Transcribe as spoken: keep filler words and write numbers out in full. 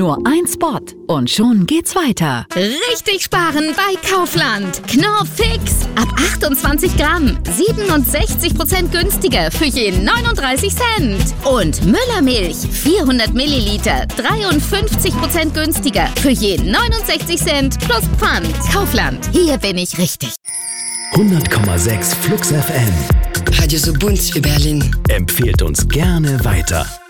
Nur ein Spot und schon geht's weiter. Richtig sparen bei Kaufland. Knorr Fix. Ab achtundzwanzig Gramm. siebenundsechzig Prozent günstiger für je neununddreißig Cent. Und Müllermilch. vierhundert Milliliter. dreiundfünfzig Prozent günstiger für je neunundsechzig Cent plus Pfand. Kaufland. Hier bin ich richtig. hundert Komma sechs Flux F M. Radio so bunt wie Berlin. Empfehlt uns gerne weiter.